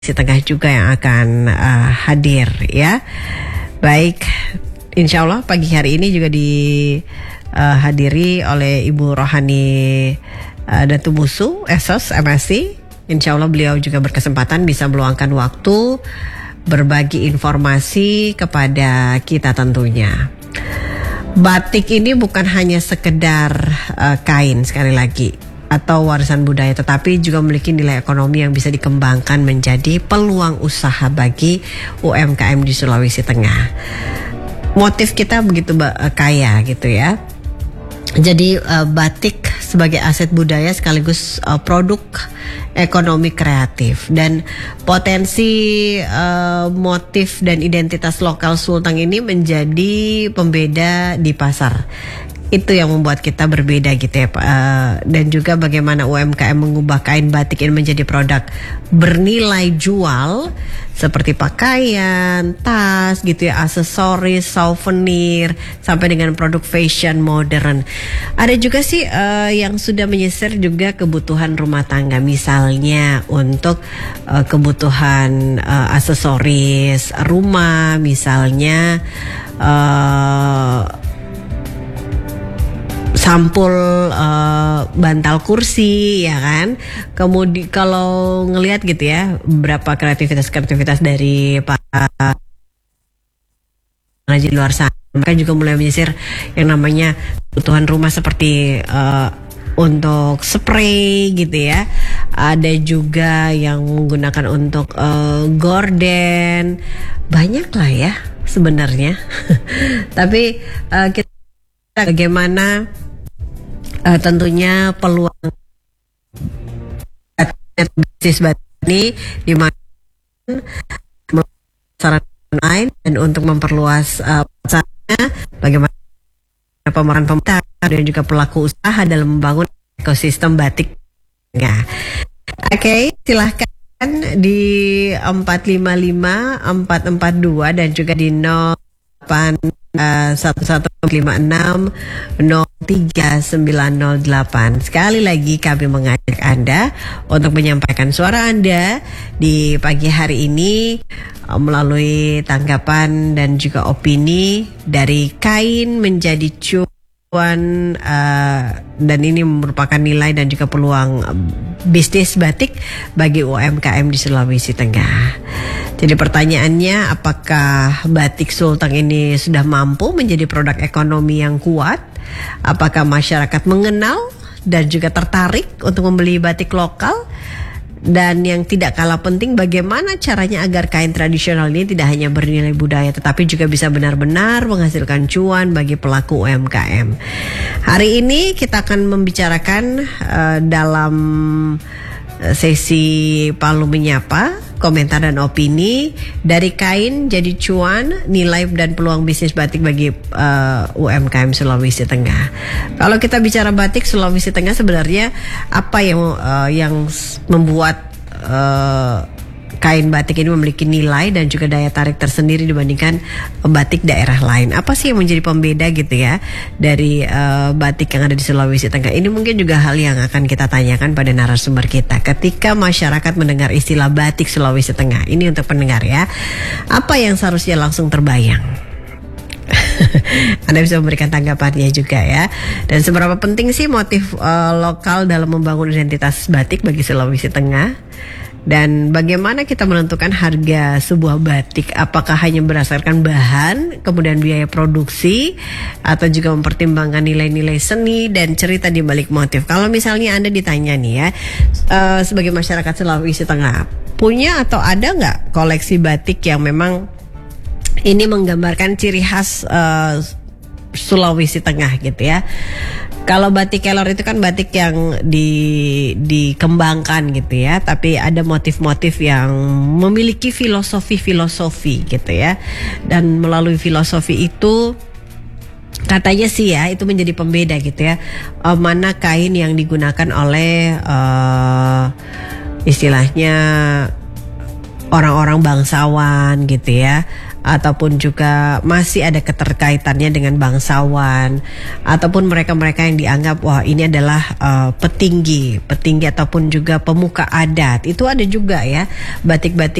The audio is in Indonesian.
Tengah juga yang akan hadir ya. Baik, insya Allah pagi hari ini juga dihadiri oleh Ibu Rohani Datu Musu, Esos, MSc. Insya Allah beliau juga berkesempatan bisa meluangkan waktu berbagi informasi kepada kita tentunya. Batik ini bukan hanya sekedar kain sekali lagi atau warisan budaya, tetapi juga memiliki nilai ekonomi yang bisa dikembangkan menjadi peluang usaha bagi UMKM di Sulawesi Tengah. Motif kita begitu kaya gitu ya. Jadi batik sebagai aset budaya sekaligus produk ekonomi kreatif, dan potensi motif dan identitas lokal Sulteng ini menjadi pembeda di pasar. Itu yang membuat kita berbeda gitu ya Pak. Dan juga bagaimana UMKM mengubah kain batik ini menjadi produk bernilai jual seperti pakaian, tas gitu ya, aksesoris, souvenir, sampai dengan produk fashion modern. Ada juga sih yang sudah menyisir juga kebutuhan rumah tangga, misalnya untuk kebutuhan aksesoris rumah, misalnya sampul bantal kursi ya kan. Kemudian kalau ngelihat gitu ya berapa kreativitas dari para pengrajin di luar sana, mereka juga mulai menyisir yang namanya kebutuhan rumah seperti untuk spray gitu ya. Ada juga yang menggunakan untuk gorden, banyak lah ya sebenarnya. Tapi kita bagaimana tentunya peluang bisnis batik ini di mana saran lain, dan untuk memperluas pasarnya, bagaimana pemeran pemerintah dan juga pelaku usaha dalam membangun ekosistem batik. Oke, silahkan di 455 442 dan juga di 08 1156 03908. Sekali lagi kami mengajak Anda untuk menyampaikan suara Anda di pagi hari ini melalui tanggapan dan juga opini dari kain menjadi cuan, dan ini merupakan nilai dan juga peluang bisnis batik bagi UMKM di Sulawesi Tengah. Jadi pertanyaannya, apakah batik Sulteng ini sudah mampu menjadi produk ekonomi yang kuat? Apakah masyarakat mengenal dan juga tertarik untuk membeli batik lokal? Dan yang tidak kalah penting, bagaimana caranya agar kain tradisional ini tidak hanya bernilai budaya tetapi juga bisa benar-benar menghasilkan cuan bagi pelaku UMKM. Hari ini kita akan membicarakan dalam sesi Palu Menyapa, komentar dan opini dari kain jadi cuan, nilai dan peluang bisnis batik bagi UMKM Sulawesi Tengah. Kalau kita bicara batik Sulawesi Tengah, sebenarnya apa yang membuat kain batik ini memiliki nilai dan juga daya tarik tersendiri dibandingkan batik daerah lain? Apa sih yang menjadi pembeda gitu ya dari batik yang ada di Sulawesi Tengah? Ini mungkin juga hal yang akan kita tanyakan pada narasumber kita ketika masyarakat mendengar istilah batik Sulawesi Tengah. Ini untuk pendengar ya. Apa yang seharusnya langsung terbayang? Anda bisa memberikan tanggapannya juga ya. Dan seberapa penting sih motif lokal dalam membangun identitas batik bagi Sulawesi Tengah? Dan bagaimana kita menentukan harga sebuah batik? Apakah hanya berdasarkan bahan, kemudian biaya produksi, atau juga mempertimbangkan nilai-nilai seni dan cerita di balik motif? Kalau misalnya Anda ditanya nih ya, sebagai masyarakat Sulawesi Tengah, punya atau ada nggak koleksi batik yang memang ini menggambarkan ciri khas Sulawesi Tengah gitu ya? Kalau batik kelor itu kan batik yang dikembangkan gitu ya, tapi ada motif-motif yang memiliki filosofi gitu ya. Dan melalui filosofi itu katanya sih ya, itu menjadi pembeda gitu ya, mana kain yang digunakan oleh istilahnya orang-orang bangsawan gitu ya, ataupun juga masih ada keterkaitannya dengan bangsawan, ataupun mereka-mereka yang dianggap wah ini adalah petinggi ataupun juga pemuka adat. Itu ada juga ya batik-batik